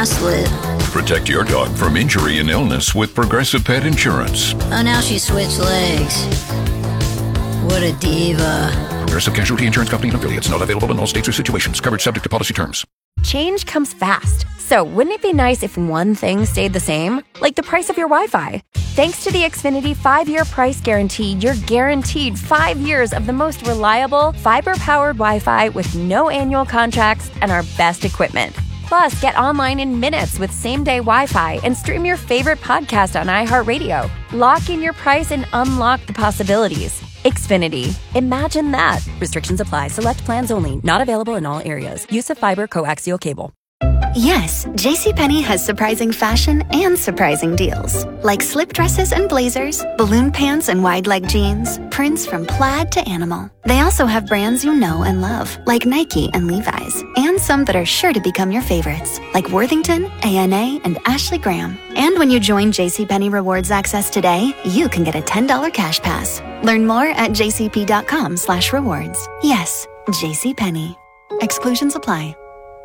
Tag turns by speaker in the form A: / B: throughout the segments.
A: lit.
B: Protect your dog from injury and illness with Progressive Pet Insurance.
A: Oh, now she switched legs. What a diva.
B: Progressive Casualty Insurance Company and affiliates. Not available in all states or situations. Coverage subject to policy terms.
C: Change comes fast. So wouldn't it be nice if one thing stayed the same? Like the price of your Wi-Fi. Thanks to the Xfinity 5-year price guarantee, you're guaranteed 5 years of the most reliable, fiber-powered Wi-Fi with no annual contracts and our best equipment. Plus, get online in minutes with same-day Wi-Fi and stream your favorite podcast on iHeartRadio. Lock in your price and unlock the possibilities. Xfinity. Imagine that. Restrictions apply. Select plans only. Not available in all areas. Use of fiber coaxial cable.
D: Yes, JCPenney has surprising fashion and surprising deals. Like slip dresses and blazers, balloon pants and wide leg jeans, prints from plaid to animal. They also have brands you know and love, like Nike and Levi's, and some that are sure to become your favorites, like Worthington, ANA, and Ashley Graham. And when you join JCPenney Rewards Access today, you can get a $10 cash pass. Learn more at jcp.com/rewards. Yes, JCPenney. Exclusions apply.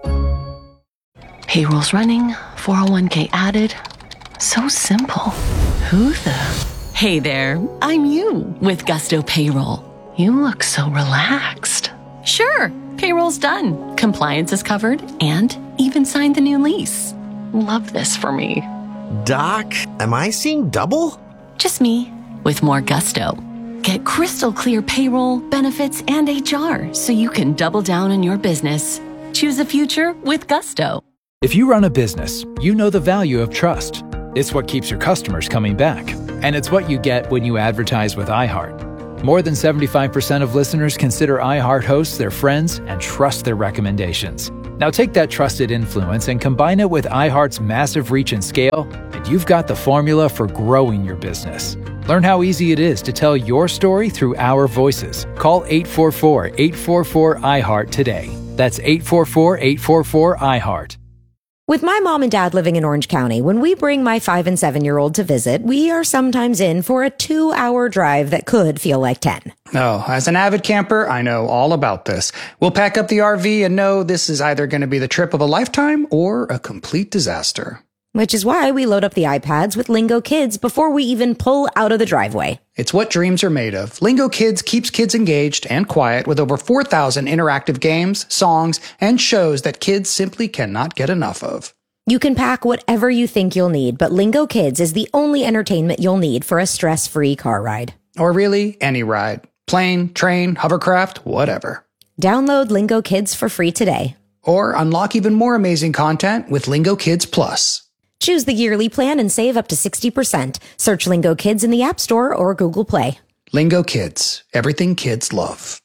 E: Payroll's running, 401k added. So simple. Who the? Hey there, I'm you with Gusto Payroll. You look so relaxed. Sure, payroll's done. Compliance is covered and even signed the new lease. Love this for me.
F: Doc, am I seeing double?
E: Just me with more gusto. Get crystal clear payroll, benefits, and HR so you can double down on your business. Choose the future with Gusto.
G: If you run a business, you know the value of trust. It's what keeps your customers coming back. And it's what you get when you advertise with iHeart. More than 75% of listeners consider iHeart hosts their friends and trust their recommendations. Now take that trusted influence and combine it with iHeart's massive reach and scale, and you've got the formula for growing your business. Learn how easy it is to tell your story through our voices. Call 844-844-iHeart today. That's 844-844-iHeart.
H: With my mom and dad living in Orange County, when we bring my 5 and 7-year-old to visit, we are sometimes in for a 2-hour drive that could feel like 10.
I: Oh, as an avid camper, I know all about this. We'll pack up the RV and know this is either going to be the trip of a lifetime or a complete disaster.
H: Which is why we load up the iPads with Lingo Kids before we even pull out of the driveway.
I: It's what dreams are made of. Lingo Kids keeps kids engaged and quiet with over 4,000 interactive games, songs, and shows that kids simply cannot get enough of.
H: You can pack whatever you think you'll need, but Lingo Kids is the only entertainment you'll need for a stress-free car ride.
I: Or really, any ride. Plane, train, hovercraft, whatever.
H: Download Lingo Kids for free today.
I: Or unlock even more amazing content with Lingo Kids Plus.
H: Choose the yearly plan and save up to 60%. Search Lingo Kids in the App Store or Google Play.
I: Lingo Kids. Everything kids love.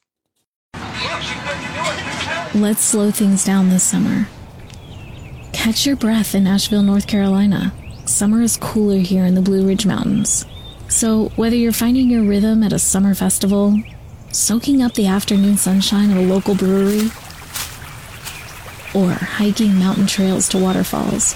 J: Let's slow things down this summer. Catch your breath in Asheville, North Carolina. Summer is cooler here in the Blue Ridge Mountains. So whether you're finding your rhythm at a summer festival, soaking up the afternoon sunshine at a local brewery, or hiking mountain trails to waterfalls,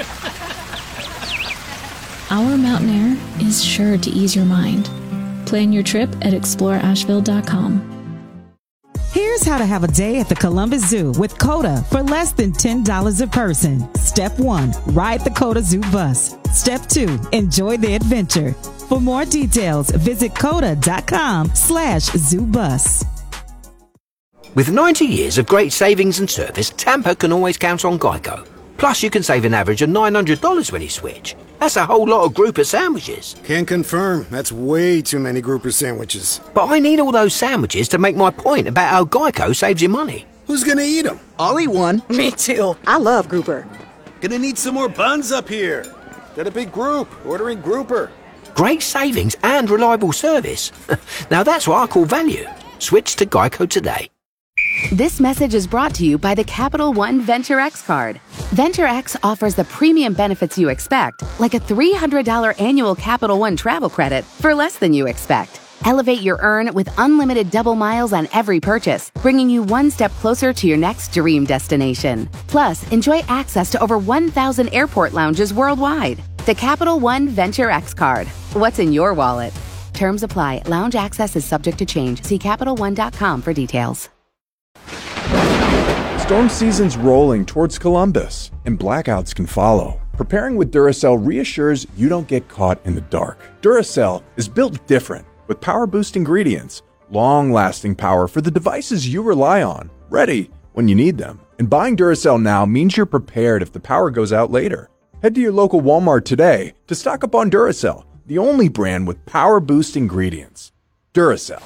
J: our mountain air is sure to ease your mind. Plan your trip at exploreasheville.com.
K: Here's how to have a day at the Columbus Zoo with CODA for less than $10 a person. Step 1, ride the CODA Zoo bus. Step 2, enjoy the adventure. For more details, visit coda.com/zoobus.
L: With 90 years of great savings and service, Tampa can always count on Geico. Plus, you can save an average of $900 when you switch. That's a whole lot of grouper sandwiches.
M: Can confirm. That's way too many grouper sandwiches.
L: But I need all those sandwiches to make my point about how Geico saves you money.
M: Who's gonna eat them?
N: I'll eat one. Me too. I love grouper.
M: Gonna need some more buns up here. Got a big group ordering grouper.
L: Great savings and reliable service. Now that's what I call value. Switch to Geico today.
O: This message is brought to you by the Capital One Venture X card. Venture X offers the premium benefits you expect, like a $300 annual Capital One travel credit for less than you expect. Elevate your earn with unlimited double miles on every purchase, bringing you one step closer to your next dream destination. Plus, enjoy access to over 1,000 airport lounges worldwide. The Capital One Venture X card. What's in your wallet? Terms apply. Lounge access is subject to change. See CapitalOne.com for details.
P: Storm season's rolling towards Columbus, and blackouts can follow. Preparing with Duracell reassures you don't get caught in the dark. Duracell is built different, with power boost ingredients, long-lasting power for the devices you rely on, ready when you need them. And buying Duracell now means you're prepared if the power goes out later. Head to your local Walmart today to stock up on Duracell, the only brand with power boost ingredients. Duracell.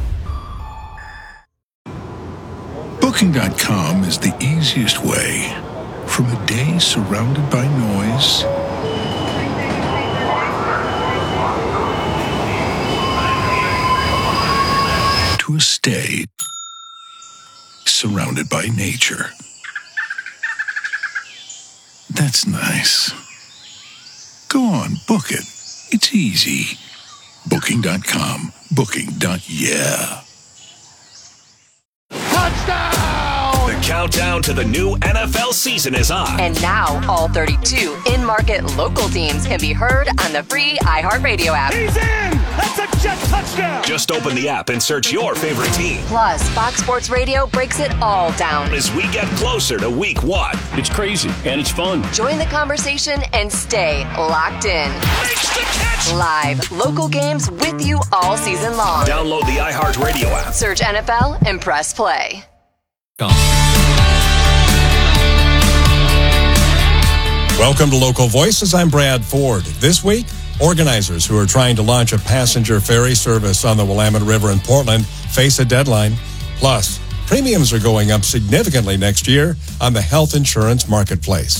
B: Booking.com is the easiest way from a day surrounded by noise to a stay surrounded by nature. That's nice. Go on, book it. It's easy. Booking.com. Booking.yeah.
Q: The countdown to the new NFL season is on.
C: And now, all 32 in-market local teams can be heard on the free iHeartRadio app.
Q: He's in! That's a jet touchdown! Just open the app and search your favorite team.
C: Plus, Fox Sports Radio breaks it all down
Q: as we get closer to week 1.
R: It's crazy, and it's fun.
C: Join the conversation and stay locked in.
Q: Makes the catch!
C: Live, local games with you all season long.
Q: Download the iHeartRadio app.
C: Search NFL and press play.
S: Welcome to Local Voices. I'm Brad Ford. This week, organizers who are trying to launch a passenger ferry service on the Willamette River in Portland face a deadline. Plus, premiums are going up significantly next year on the health insurance marketplace.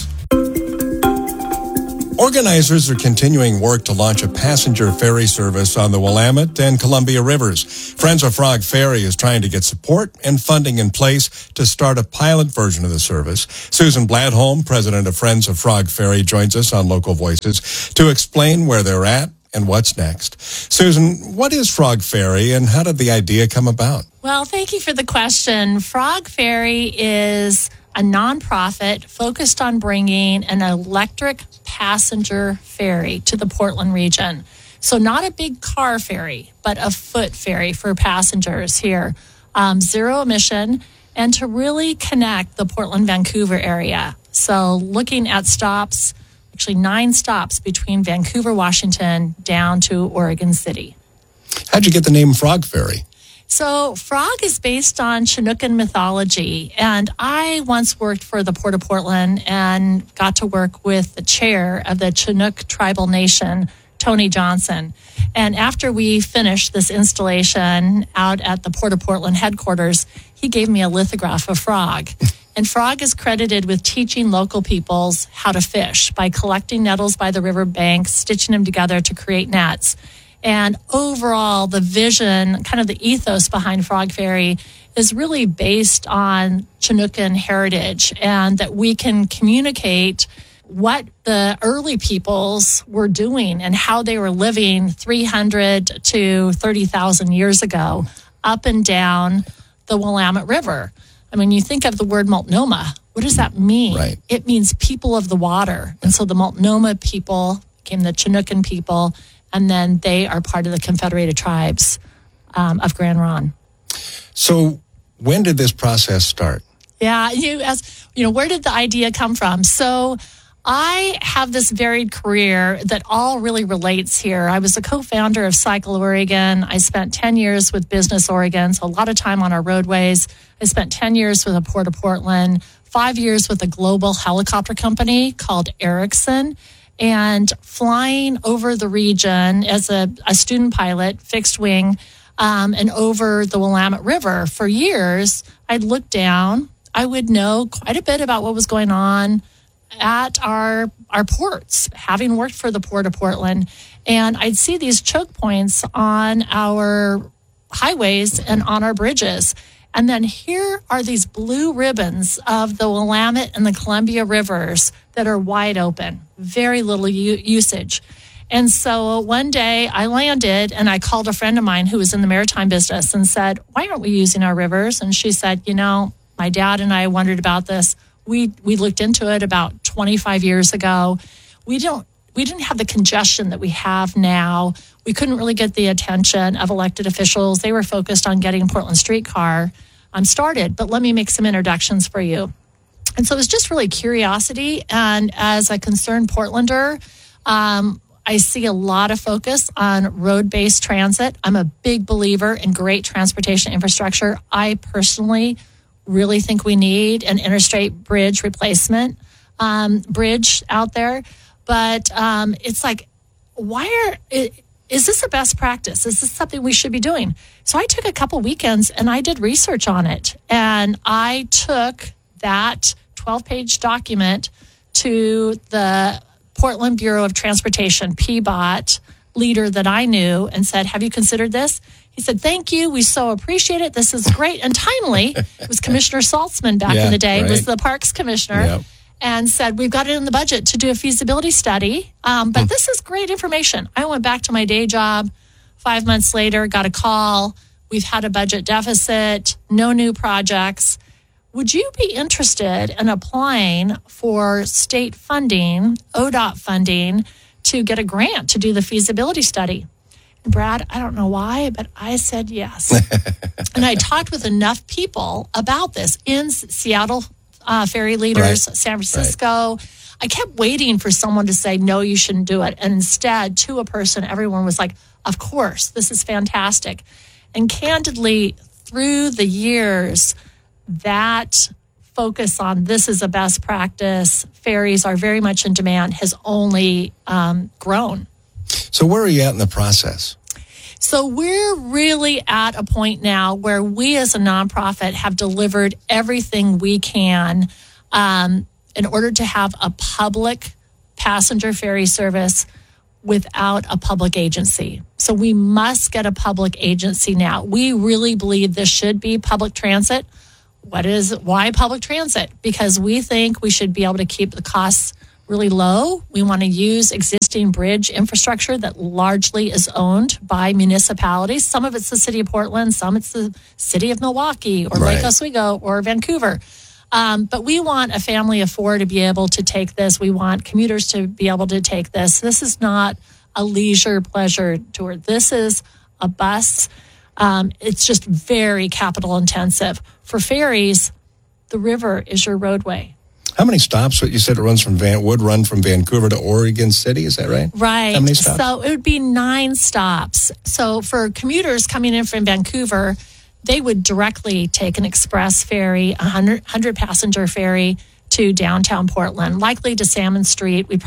S: Organizers are continuing work to launch a passenger ferry service on the Willamette and Columbia Rivers. Friends of Frog Ferry is trying to get support and funding in place to start a pilot version of the service. Susan Bladholm, president of Friends of Frog Ferry, joins us on Local Voices to explain where they're at and what's next. Susan, what is Frog Ferry and how did the idea come about?
T: Well, thank you for the question. Frog Ferry is a nonprofit focused on bringing an electric passenger ferry to the Portland region. So not a big car ferry, but a foot ferry for passengers here. Zero emission, and to really connect the Portland-Vancouver area. So looking at stops, actually 9 stops between Vancouver, Washington, down to Oregon City.
S: How'd you get the name Frog Ferry?
T: So Frog is based on Chinookan mythology, and I once worked for the Port of Portland and got to work with the chair of the Chinook tribal nation, Tony Johnson. And after we finished this installation out at the Port of Portland headquarters, he gave me a lithograph of Frog. And Frog is credited with teaching local peoples how to fish by collecting nettles by the river banks, stitching them together to create nets. And overall, the vision, kind of the ethos behind Frog Ferry is really based on Chinookan heritage, and that we can communicate what the early peoples were doing and how they were living 300 to 30,000 years ago up and down the Willamette River. I mean, you think of the word Multnomah. What does that mean?
S: Right.
T: It means people of the water. And so the Multnomah people became the Chinookan people, and then they are part of the Confederated Tribes of Grand Ronde.
S: So when did this process start?
T: Yeah, where did the idea come from? So I have this varied career that all really relates here. I was a co-founder of Cycle Oregon. I spent 10 years with Business Oregon, so a lot of time on our roadways. I spent 10 years with the Port of Portland, 5 years with a global helicopter company called Erickson, and flying over the region as a student pilot, fixed wing, and over the Willamette River for years. I'd look down. I would know quite a bit about what was going on at our ports, having worked for the Port of Portland. And I'd see these choke points on our highways and on our bridges. And then here are these blue ribbons of the Willamette and the Columbia Rivers that are wide open, very little usage. And so one day I landed and I called a friend of mine who was in the maritime business and said, why aren't we using our rivers? And she said, my dad and I wondered about this. We looked into it about 25 years ago. We didn't have the congestion that we have now. We couldn't really get the attention of elected officials. They were focused on getting Portland streetcar started. But let me make some introductions for you. And so it was just really curiosity. And as a concerned Portlander, I see a lot of focus on road-based transit. I'm a big believer in great transportation infrastructure. I personally really think we need an interstate bridge replacement bridge out there. But it's like, is this a best practice? Is this something we should be doing? So I took a couple weekends and I did research on it. And I took that 12-page document to the Portland Bureau of Transportation, PBOT, leader that I knew, and said, have you considered this? He said, thank you. We so appreciate it. This is great and timely. It was Commissioner Saltzman back in the day, was the Parks Commissioner. Yep. And said, we've got it in the budget to do a feasibility study. But this is great information. I went back to my day job 5 months later, got a call. We've had a budget deficit, no new projects. Would you be interested in applying for state funding, ODOT funding, to get a grant to do the feasibility study? And Brad, I don't know why, but I said yes. And I talked with enough people about this in Seattle, ferry leaders, San Francisco. I kept waiting for someone to say, no, you shouldn't do it. And instead, to a person, everyone was like, of course, this is fantastic. And candidly, through the years, that focus on this is a best practice, ferries are very much in demand, has only grown.
S: So where are you at in the process?
T: So we're really at a point now where we as a nonprofit have delivered everything we can in order to have a public passenger ferry service without a public agency. So we must get a public agency now. We really believe this should be public transit. Why public transit? Because we think we should be able to keep the costs really low. We want to use existing bridge infrastructure that largely is owned by municipalities. Some of it's the city of Portland, some it's the city of Milwaukee or Lake Oswego or Vancouver. But we want a family of four to be able to take this. We want commuters to be able to take this. This is not a leisure pleasure tour. This is a bus. It's just very capital intensive. For ferries, the river is your roadway.
S: How many stops? What you said it runs would run from Vancouver to Oregon City, is that right?
T: Right.
S: How many stops?
T: So it would be 9 stops. So for commuters coming in from Vancouver, they would directly take an express ferry, a 100 passenger ferry to downtown Portland, likely to Salmon Street. We